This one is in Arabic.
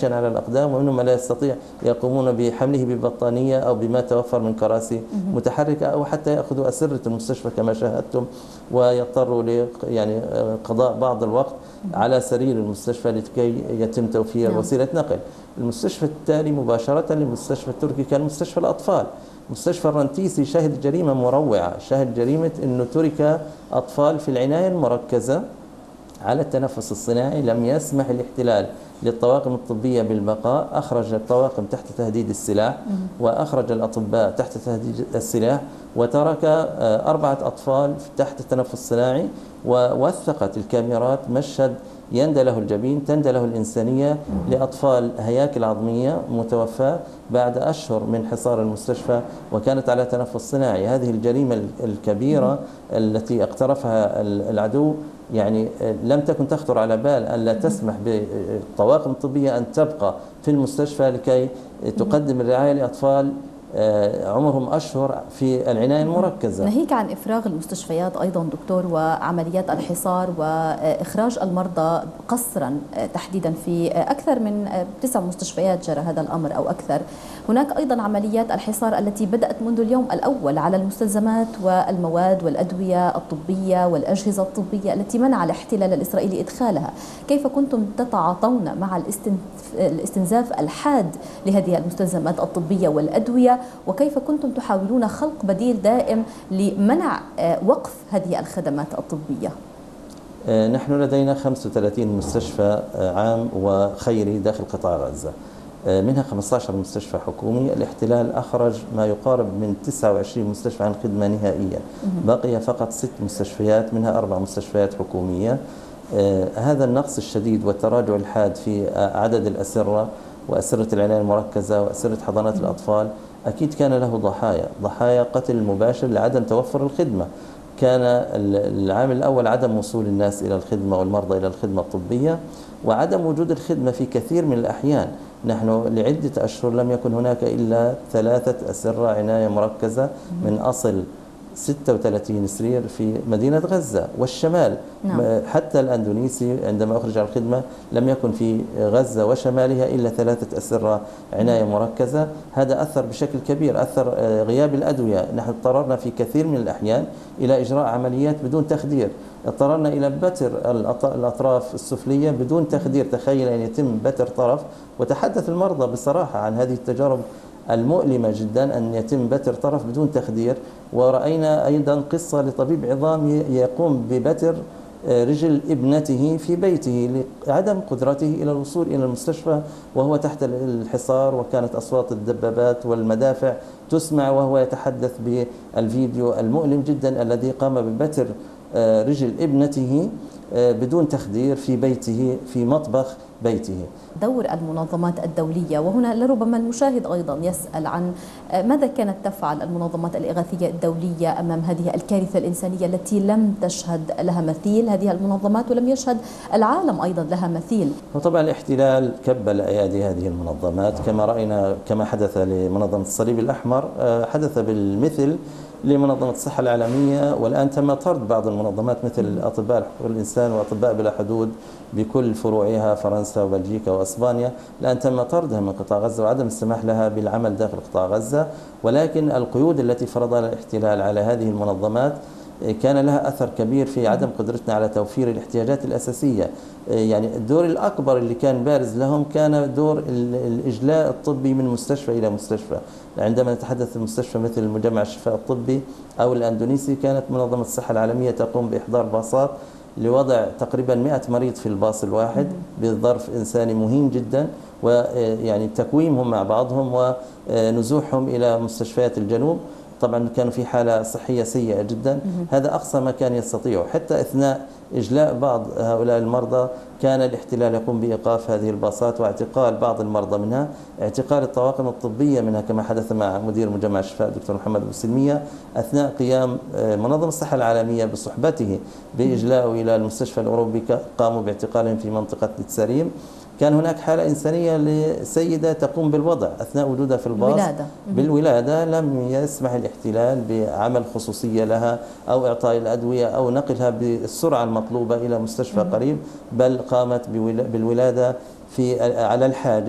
ماشيا على الأقدام، ومنهم من لا يستطيع يقومون بحمله ببطانية أو بما توفر من كراسي متحركة، أو حتى يأخذوا أسرة المستشفى كما شاهدتم، ويضطروا يعني قضاء بعض الوقت على سرير المستشفى لكي يتم توفير وسيلة نقل. المستشفى التالي مباشرة للمستشفى التركي كان مستشفى الأطفال. مستشفى الرنتيسي شهد جريمة مروعة، شهد جريمة أنه ترك أطفال في العناية المركزة على التنفس الصناعي. لم يسمح الاحتلال للطواقم الطبية بالبقاء، أخرج الطواقم تحت تهديد السلاح وأخرج الأطباء تحت تهديد السلاح، وترك 4 أطفال تحت التنفس الصناعي. ووثقت الكاميرات مشهد يندى له الجبين، تندى له الإنسانية لأطفال هياكل عظمية متوفاة بعد أشهر من حصار المستشفى وكانت على تنفس صناعي. هذه الجريمة الكبيرة التي اقترفها العدو يعني لم تكن تخطر على بال أن لا تسمح بالطواقم الطبية أن تبقى في المستشفى لكي تقدم الرعاية لأطفال عمرهم أشهر في العناية المركزة. ناهيك عن إفراغ المستشفيات أيضا دكتور وعمليات الحصار وإخراج المرضى قسرا تحديدا في أكثر من 9 مستشفيات جرى هذا الأمر أو أكثر، هناك أيضا عمليات الحصار التي بدأت منذ اليوم الأول على المستلزمات والمواد والأدوية الطبية والأجهزة الطبية التي منع الاحتلال الإسرائيلي إدخالها. كيف كنتم تتعاطون مع الاستنزاف الحاد لهذه المستلزمات الطبية والأدوية، وكيف كنتم تحاولون خلق بديل دائم لمنع وقف هذه الخدمات الطبية؟ نحن لدينا 35 مستشفى عام وخيري داخل قطاع غزة، منها 15 مستشفى حكومي. الاحتلال أخرج ما يقارب من 29 مستشفى عن خدمة نهائيا، بقي فقط 6 مستشفيات منها 4 مستشفيات حكومية. هذا النقص الشديد والتراجع الحاد في عدد الأسرة وأسرة العناية المركزة وأسرة حضانات الأطفال أكيد كان له ضحايا قتل مباشر لعدم توفر الخدمة. كان العامل الأول عدم وصول الناس إلى الخدمة والمرضى إلى الخدمة الطبية، وعدم وجود الخدمة في كثير من الأحيان. نحن لعدة أشهر لم يكن هناك إلا 3 أسرة عناية مركزة من أصل 36 سرير في مدينة غزة والشمال. حتى الأندونيسي عندما أخرج عن الخدمة لم يكن في غزة وشمالها إلا 3 أسرة عناية مركزة. هذا أثر بشكل كبير، أثر غياب الأدوية. نحن اضطررنا في كثير من الأحيان إلى إجراء عمليات بدون تخدير، اضطررنا إلى بتر الأطراف السفلية بدون تخدير. تخيل أن يتم بتر طرف، وتحدث المرضى بصراحة عن هذه التجارب المؤلمة جدا أن يتم بتر طرف بدون تخدير. ورأينا أيضا قصة لطبيب عظام يقوم ببتر رجل ابنته في بيته لعدم قدرته إلى الوصول إلى المستشفى وهو تحت الحصار، وكانت أصوات الدبابات والمدافع تسمع وهو يتحدث بالفيديو المؤلم جدا الذي قام ببتر رجل ابنته بدون تخدير في بيته في مطبخ بيته. دور المنظمات الدولية، وهنا لربما المشاهد أيضا يسأل عن ماذا كانت تفعل المنظمات الإغاثية الدولية أمام هذه الكارثة الإنسانية التي لم تشهد لها مثيل هذه المنظمات ولم يشهد العالم أيضا لها مثيل؟ وطبعا الاحتلال كبل أيادي هذه المنظمات كما رأينا، كما حدث لمنظمة الصليب الأحمر حدث بالمثل لمنظمة الصحة العالمية. والآن تم طرد بعض المنظمات مثل أطباء حقوق الإنسان وأطباء بلا حدود بكل فروعها فرنسا وبلجيكا وأسبانيا، الآن تم طردها من قطاع غزة وعدم السماح لها بالعمل داخل قطاع غزة. ولكن القيود التي فرضها الاحتلال على هذه المنظمات كان لها أثر كبير في عدم قدرتنا على توفير الاحتياجات الأساسية. يعني الدور الأكبر اللي كان بارز لهم كان دور الإجلاء الطبي من مستشفى إلى مستشفى. عندما نتحدث عن مستشفى مثل مجمع الشفاء الطبي أو الأندونيسي، كانت منظمة الصحة العالمية تقوم بإحضار باصات لوضع تقريبا 100 مريض في الباص الواحد بظرف إنساني مهين جدا، ويعني تكويمهم مع بعضهم ونزوحهم إلى مستشفيات الجنوب. طبعا كانوا في حالة صحية سيئة جدا. هذا أقصى ما كان يستطيعه. حتى أثناء إجلاء بعض هؤلاء المرضى كان الاحتلال يقوم بإيقاف هذه الباصات واعتقال بعض المرضى منها، اعتقال الطواقم الطبية منها كما حدث مع مدير مجمع الشفاء الدكتور محمد أبو سلمية أثناء قيام منظمة الصحة العالمية بصحبته بإجلاءه إلى المستشفى الأوروبي. قاموا باعتقالهم في منطقة نتساريم. كان هناك حالة إنسانية لسيدة تقوم بالوضع أثناء وجودها في الباص بالولادة. لم يسمح الاحتلال بعمل خصوصية لها أو إعطاء الأدوية أو نقلها بالسرعة المطلوبة إلى مستشفى قريب، بل قامت بالولادة على الحاجز.